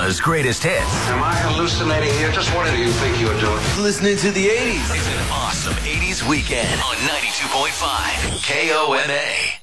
Omaha's greatest hits. Am I hallucinating here? Just what do you think you're doing? Listening to the 80s. It's an awesome 80s weekend on 92.5 KOMA.